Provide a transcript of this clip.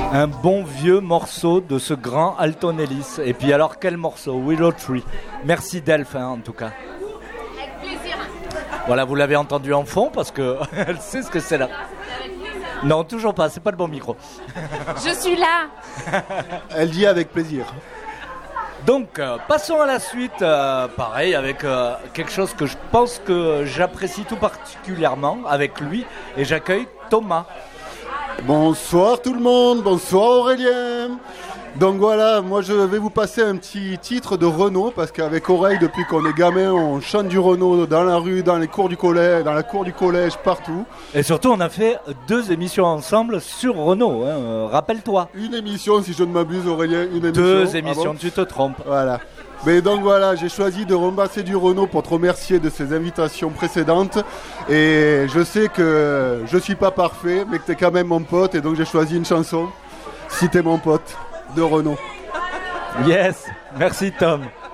Un bon vieux morceau de ce grand Alton Ellis. Et puis alors, quel morceau, Willow Tree. Merci Delph, en tout cas. Avec plaisir. Voilà, vous l'avez entendu en fond parce qu'elle sait ce que c'est là. Non, toujours pas, c'est pas le bon micro. Je suis là. Elle dit avec plaisir. Donc, passons à la suite, pareil, avec quelque chose que je pense que j'apprécie tout particulièrement avec lui, et j'accueille Thomas. Bonsoir tout le monde, bonsoir Aurélien. Donc voilà, moi je vais vous passer un petit titre de Renaud, parce qu'avec Oreille, depuis qu'on est gamin, on chante du Renaud dans la rue, dans les cours du collège, dans la cour du collège, partout. Et surtout, on a fait 2 émissions ensemble sur Renaud, rappelle-toi. Une émission, si je ne m'abuse Aurélien, une émission. 2 émissions, ah bon tu te trompes. Voilà. Mais donc voilà, j'ai choisi de rembarcer du Renaud pour te remercier de ces invitations précédentes. Et je sais que je suis pas parfait, mais que t'es quand même mon pote, et donc j'ai choisi une chanson, Si t'es mon pote, de Renaud. Yes, merci Tom.